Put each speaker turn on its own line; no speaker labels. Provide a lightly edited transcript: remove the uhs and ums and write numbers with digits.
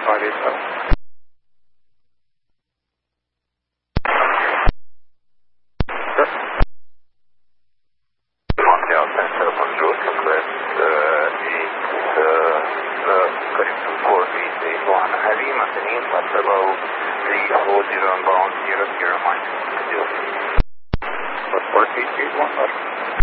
587. Montreal Center on Joe Southwest 481. Heavy maintenance at about 340 bound 0 Mike. 4 feet 81.